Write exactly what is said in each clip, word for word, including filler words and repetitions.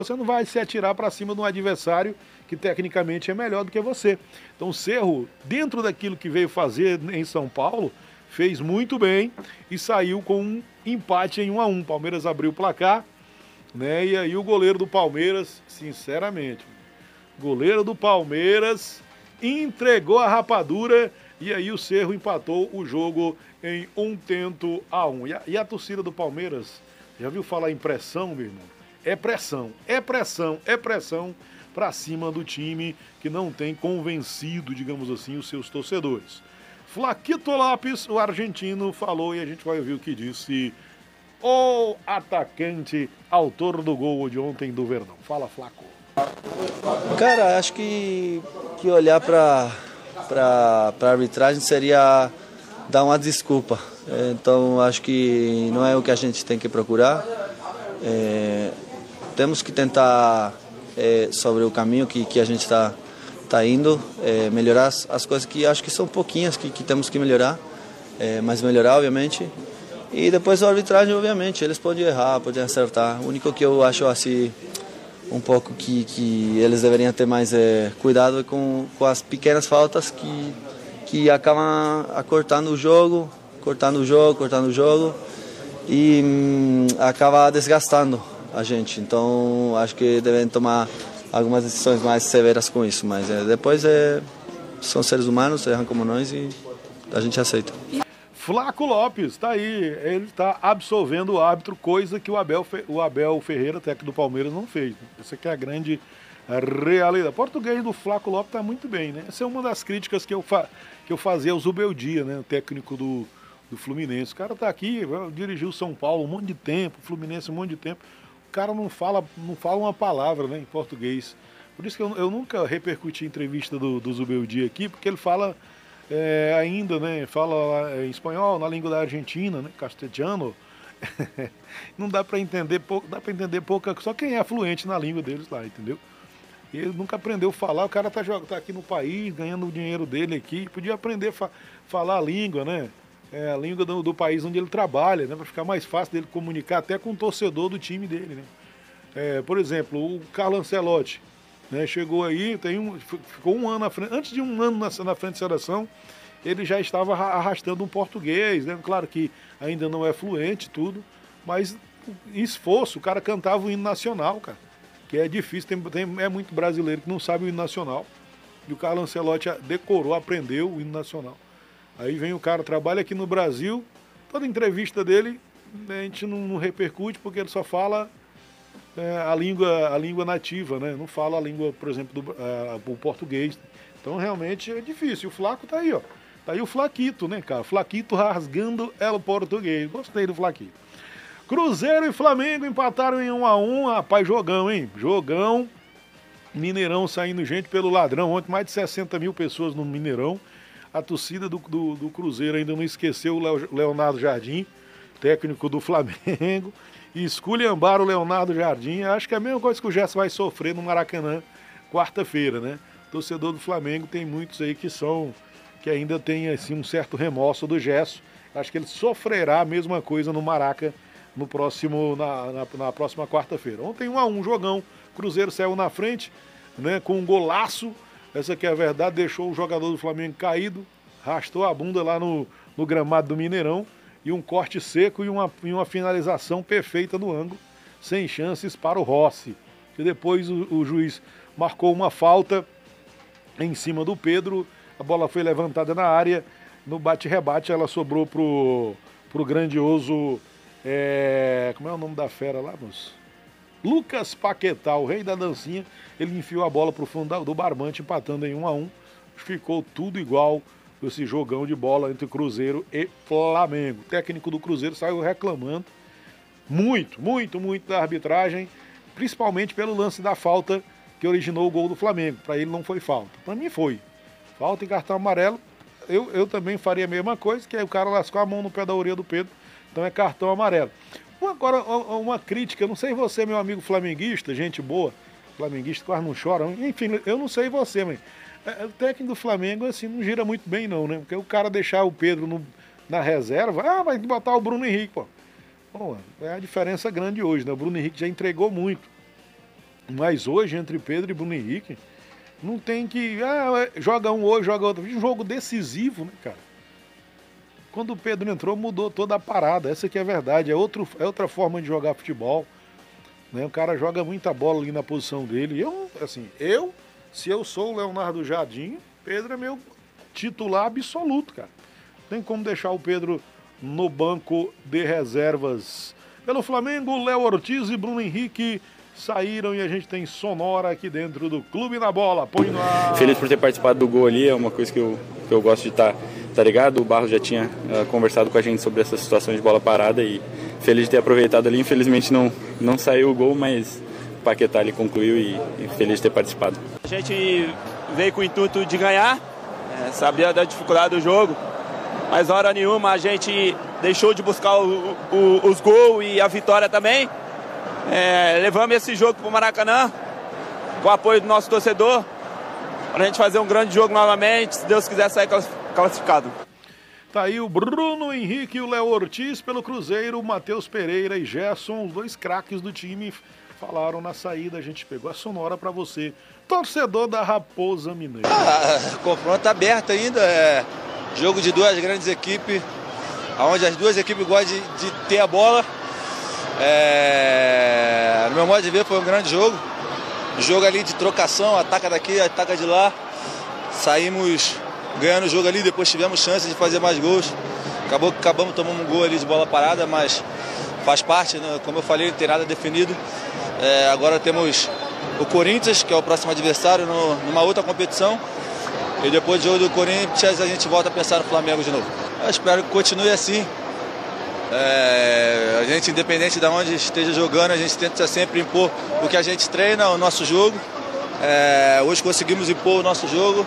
Você não vai se atirar para cima de um adversário que tecnicamente é melhor do que você. Então o Cerro, dentro daquilo que veio fazer em São Paulo, fez muito bem e saiu com um empate em um a um. Palmeiras abriu o placar, né? E aí o goleiro do Palmeiras, sinceramente, goleiro do Palmeiras entregou a rapadura e aí o Cerro empatou o jogo em um tento a um. E a, e a torcida do Palmeiras, já viu falar em pressão, meu irmão? É pressão, é pressão, é pressão para cima do time que não tem convencido, digamos assim, os seus torcedores. Flaquito Lopes, o argentino, falou e a gente vai ouvir o que disse o atacante, autor do gol de ontem do Verdão. Fala, Flaco. Cara, acho que, que olhar para para a arbitragem seria dar uma desculpa. Então, acho que não é o que a gente tem que procurar. É, temos que tentar, é, sobre o caminho que, que a gente está tá indo, é, melhorar as, as coisas que acho que são pouquinhas que, que temos que melhorar, é, mas melhorar, obviamente. E depois a arbitragem, obviamente, eles podem errar, podem acertar. O único que eu acho assim, um pouco que, que eles deveriam ter mais é, cuidado com, com as pequenas faltas que, que acabam acortando o jogo, cortando o jogo, cortando o jogo e hum, acaba desgastando a gente. Então acho que devem tomar algumas decisões mais severas com isso, mas é, depois é, são seres humanos, erram como nós e a gente aceita. Flaco Lopes, tá aí, ele está absolvendo o árbitro, coisa que o Abel, o Abel Ferreira, técnico do Palmeiras, não fez. Essa aqui é a grande realidade. O português do Flaco Lopes está muito bem, né? Essa é uma das críticas que eu, fa que eu fazia ao Zubeldia, né? O técnico do, do Fluminense. O cara tá aqui, dirigiu o São Paulo um monte de tempo, o Fluminense um monte de tempo. O cara não fala, não fala uma palavra, né, em português. Por isso que eu, eu nunca repercuti a entrevista do, do Zubeldia aqui, porque ele fala... É, ainda, né, fala em espanhol, na língua da Argentina, né, castelhano, não dá para entender pouco, dá para entender pouca, só quem é fluente na língua deles lá, entendeu? E ele nunca aprendeu a falar, o cara tá, tá aqui no país, ganhando o dinheiro dele aqui, podia aprender a fa falar a língua, né, é, a língua do, do país onde ele trabalha, né, para ficar mais fácil dele comunicar até com o torcedor do time dele, né. É, por exemplo, o Carlo Ancelotti, né, chegou aí, tem um, ficou um ano na frente, antes de um ano na, na frente da seleção, ele já estava arrastando um português, né? Claro que ainda não é fluente tudo, mas esforço, o cara cantava o hino nacional, cara, que é difícil, tem, tem, é muito brasileiro que não sabe o hino nacional, e o Carlo Ancelotti decorou, aprendeu o hino nacional. Aí vem o cara, trabalha aqui no Brasil, toda entrevista dele, a gente não, não repercute porque ele só fala... É, a, língua, a língua nativa, né? Não fala a língua, por exemplo, do uh, o português. Então realmente é difícil. O Flaco tá aí, ó. Tá aí o Flaquito, né, cara? Flaquito rasgando o português. Gostei do Flaquito. Cruzeiro e Flamengo empataram em um a um. Rapaz, jogão, hein? Jogão. Mineirão saindo gente pelo ladrão. Ontem mais de sessenta mil pessoas no Mineirão. A torcida do, do, do Cruzeiro ainda não esqueceu o Leonardo Jardim, técnico do Flamengo. E esculhambaram o Leonardo Jardim. Acho que é a mesma coisa que o Gerson vai sofrer no Maracanã quarta-feira, né? O torcedor do Flamengo tem muitos aí que são, que ainda tem assim, um certo remorso do Gerson. Acho que ele sofrerá a mesma coisa no Maraca no próximo, na, na, na próxima quarta-feira. Ontem um a um, jogão. Cruzeiro saiu na frente, né, com um golaço. Essa aqui é a verdade, deixou o jogador do Flamengo caído, arrastou a bunda lá no, no gramado do Mineirão. E um corte seco e uma, e uma finalização perfeita no ângulo, sem chances para o Rossi. E depois o, o juiz marcou uma falta em cima do Pedro, a bola foi levantada na área, no bate-rebate ela sobrou pro, pro grandioso, é, como é o nome da fera lá, moço? Lucas Paquetá, o rei da dancinha, ele enfiou a bola pro fundo do barbante, empatando em um a um, ficou tudo igual. Esse jogão de bola entre Cruzeiro e Flamengo. O técnico do Cruzeiro saiu reclamando muito, muito, muito da arbitragem, principalmente pelo lance da falta que originou o gol do Flamengo. Para ele não foi falta. Para mim foi. Falta e cartão amarelo. Eu, eu também faria a mesma coisa, que aí o cara lascou a mão no pé da orelha do Pedro. Então é cartão amarelo. Agora, uma crítica, não sei você, meu amigo flamenguista, gente boa, flamenguista quase não chora. Enfim, eu não sei você, mas... o técnico do Flamengo, assim, não gira muito bem não, né? Porque o cara deixar o Pedro no, na reserva, ah, vai botar o Bruno Henrique, pô. Pô, é a diferença grande hoje, né? O Bruno Henrique já entregou muito. Mas hoje, entre Pedro e Bruno Henrique, não tem que... Ah, joga um hoje, joga outro. Um jogo decisivo, né, cara? Quando o Pedro entrou, mudou toda a parada. Essa aqui é a verdade. É, outro, é outra forma de jogar futebol. Né? O cara joga muita bola ali na posição dele. Eu, assim, eu, se eu sou o Leonardo Jardim, Pedro é meu titular absoluto, cara. Não tem como deixar o Pedro no banco de reservas. Pelo Flamengo, Léo Ortiz e Bruno Henrique saíram e a gente tem Sonora aqui dentro do Clube na Bola. Põe no ar. Feliz por ter participado do gol ali, é uma coisa que eu, que eu gosto de estar, tá ligado? O Barros já tinha uh, conversado com a gente sobre essa situação de bola parada e feliz de ter aproveitado ali. Infelizmente não, não saiu o gol, mas o Paquetá ali concluiu e, e feliz de ter participado. A gente veio com o intuito de ganhar, é, sabia da dificuldade do jogo, mas hora nenhuma a gente deixou de buscar o, o, os gols e a vitória também. É, levamos esse jogo para o Maracanã, com o apoio do nosso torcedor, para a gente fazer um grande jogo novamente, se Deus quiser sair classificado. Tá aí o Bruno Henrique e o Léo Ortiz pelo Cruzeiro, o Matheus Pereira e Gerson, os dois craques do time, falaram na saída. A gente pegou a sonora para você, torcedor da Raposa Mineira. Ah, confronto aberto ainda, é jogo de duas grandes equipes, onde as duas equipes gostam de, de ter a bola. É, no meu modo de ver, foi um grande jogo. Jogo ali de trocação, ataca daqui, ataca de lá. Saímos ganhando o jogo ali, depois tivemos chance de fazer mais gols. Acabou que acabamos tomando um gol ali de bola parada, mas faz parte, né? Como eu falei, não tem nada definido. É, agora temos o Corinthians, que é o próximo adversário, no, numa outra competição. E depois do jogo do Corinthians a gente volta a pensar no Flamengo de novo. Eu espero que continue assim. É, a gente, independente de onde esteja jogando, a gente tenta sempre impor o que a gente treina, o nosso jogo. É, hoje conseguimos impor o nosso jogo.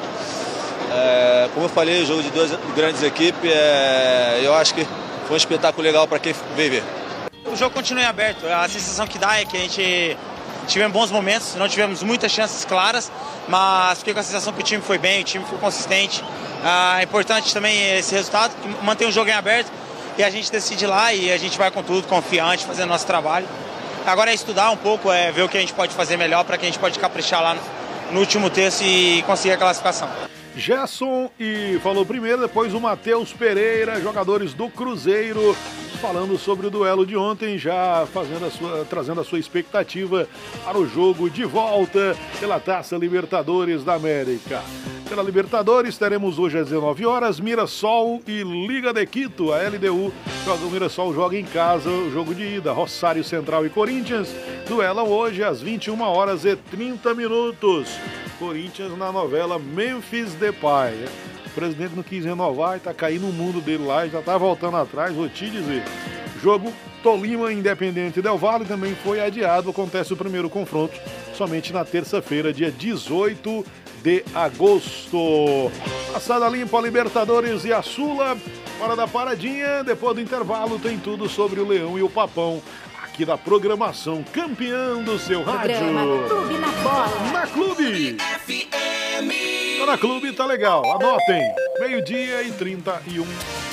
É, como eu falei, o jogo de duas grandes equipes, é, eu acho que foi um espetáculo legal para quem veio ver. O jogo continua em aberto. A sensação que dá é que a gente tivemos bons momentos, não tivemos muitas chances claras, mas fiquei com a sensação que o time foi bem, o time foi consistente. É importante também esse resultado, que mantém o jogo em aberto. E a gente decide lá e a gente vai com tudo, confiante, fazendo nosso trabalho. Agora é estudar um pouco, é ver o que a gente pode fazer melhor para que a gente pode caprichar lá no, no último terço e conseguir a classificação. Gerson e falou primeiro, depois o Matheus Pereira, jogadores do Cruzeiro, falando sobre o duelo de ontem, já fazendo a sua, trazendo a sua expectativa para o jogo de volta pela Taça Libertadores da América. Pela Libertadores, teremos hoje às dezenove horas, Mirassol e Liga de Quito. A L D U joga, o Mirassol joga em casa o jogo de ida. Rosário Central e Corinthians duelam hoje às vinte e uma horas e trinta minutos. Corinthians na novela Memphis Depay. O presidente não quis renovar e tá caindo o mundo dele lá, já tá voltando atrás, vou te dizer. Jogo Tolima Independente Del Valle também foi adiado. Acontece o primeiro confronto somente na terça-feira, dia dezoito de agosto. Passada limpa a Libertadores e a Sula. Hora da paradinha. Depois do intervalo tem tudo sobre o Leão e o Papão. Aqui da programação campeã do seu rádio. Programa Clube na Bola. Na Clube. F M. Tá na Clube, tá legal. Anotem. Meio-dia e trinta e um.